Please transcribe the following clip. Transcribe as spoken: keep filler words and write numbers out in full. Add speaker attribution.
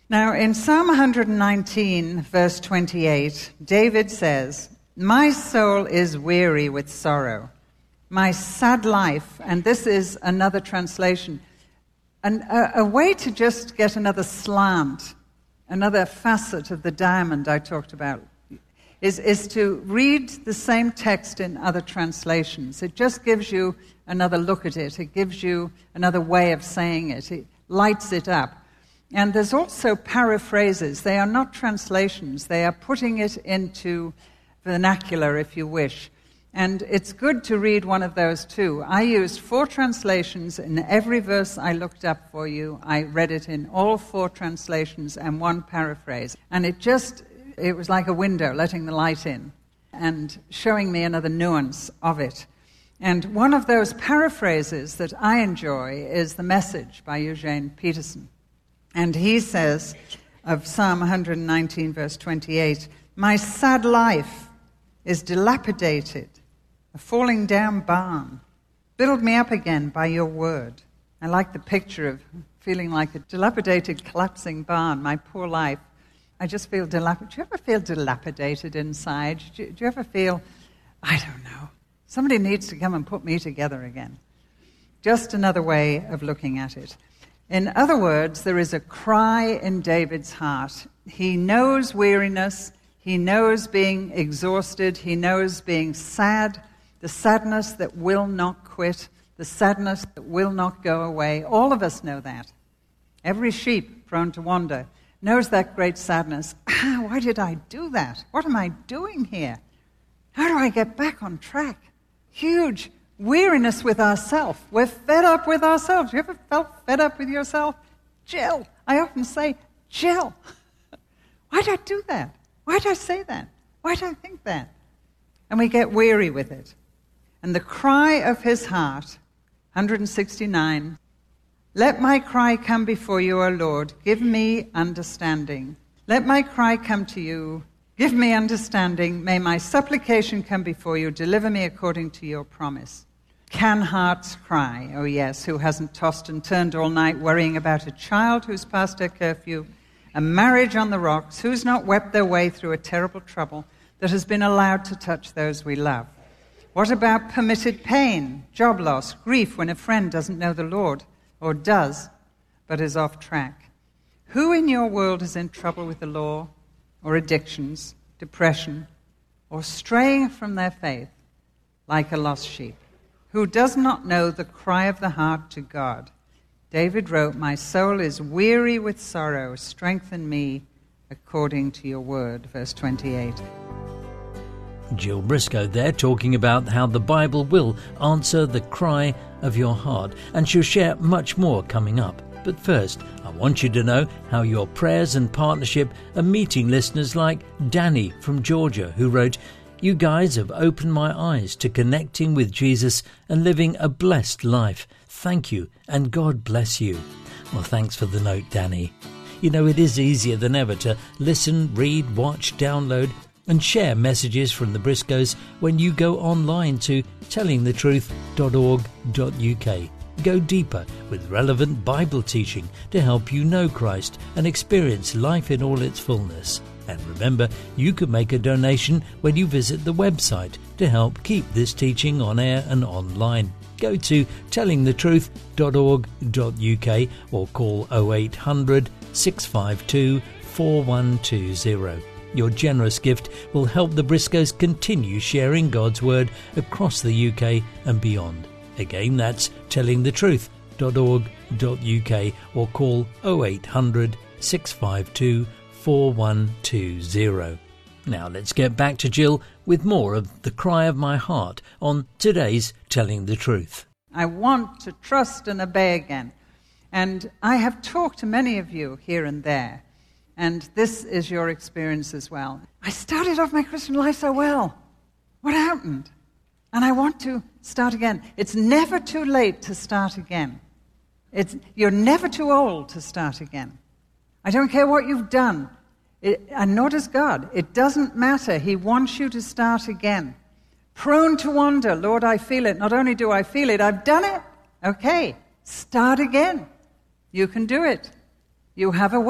Speaker 1: Now, in Psalm one nineteen, verse twenty-eight, David says, "My soul is weary with sorrow, my sad life," and this is another translation, an, a, a way to just get another slant, another facet of the diamond I talked about, is, is to read the same text in other translations. It just gives you another look at it. It gives you another way of saying it. It lights it up. And there's also paraphrases. They are not translations. They are putting it into vernacular, if you wish. And it's good to read one of those too. I used four translations in every verse I looked up for you. I read it in all four translations and one paraphrase. And it just, it was like a window letting the light in and showing me another nuance of it. And one of those paraphrases that I enjoy is The Message by Eugene Peterson. And he says of Psalm one nineteen, verse twenty-eight, "My sad life is dilapidated, a falling down barn. Build me up again by your word." I like the picture of feeling like a dilapidated, collapsing barn, my poor life. I just feel dilapidated. Do you ever feel dilapidated inside? Do you, do you ever feel, I don't know, somebody needs to come and put me together again? Just another way of looking at it. In other words, there is a cry in David's heart. He knows weariness. He knows being exhausted. He knows being sad, the sadness that will not quit, the sadness that will not go away. All of us know that. Every sheep prone to wander knows that great sadness. Ah, why did I do that? What am I doing here? How do I get back on track? Huge weariness with ourselves. We're fed up with ourselves. You ever felt fed up with yourself? Jill. I often say, Jill. Why did I do that? Why did I say that? Why did I think that? And we get weary with it. And the cry of his heart, one sixty-nine, "Let my cry come before you, O Lord. Give me understanding. Let my cry come to you. Give me understanding. May my supplication come before you. Deliver me according to your promise." Can hearts cry? Oh yes, who hasn't tossed and turned all night worrying about a child who's past her curfew, a marriage on the rocks, who's not wept their way through a terrible trouble that has been allowed to touch those we love? What about permitted pain, job loss, grief when a friend doesn't know the Lord, or does, but is off track? Who in your world is in trouble with the law, or addictions, depression, or straying from their faith like a lost sheep? Who does not know the cry of the heart to God? David wrote, "My soul is weary with sorrow. Strengthen me according to your word." Verse twenty-eight.
Speaker 2: Jill Briscoe there talking about how the Bible will answer the cry of your heart, and she'll share much more coming up. But first, I want you to know how your prayers and partnership are meeting listeners like Danny from Georgia, who wrote, "You guys have opened my eyes to connecting with Jesus and living a blessed life. Thank you, and God bless you." Well, thanks for the note, Danny. You know, it is easier than ever to listen, read, watch, download, and share messages from the Briscoes when you go online to telling the truth dot org dot U K. Go deeper with relevant Bible teaching to help you know Christ and experience life in all its fullness. And remember, you can make a donation when you visit the website to help keep this teaching on air and online. Go to telling the truth dot org dot U K or call oh eight hundred, six five two, four one two zero. Your generous gift will help the Briscoes continue sharing God's Word across the U K and beyond. Again, that's telling the truth dot org dot U K or call oh eight hundred, six five two, four one two zero. Now let's get back to Jill with more of the cry of my heart on today's Telling the Truth.
Speaker 1: I want to trust and obey again. And I have talked to many of you here and there, and this is your experience as well. I started off my Christian life so well. What happened? And I want to start again. It's never too late to start again. It's, you're never too old to start again. I don't care what you've done, it, and nor does God. It doesn't matter. He wants you to start again. Prone to wander. Lord, I feel it. Not only do I feel it, I've done it. Okay, start again. You can do it. You have a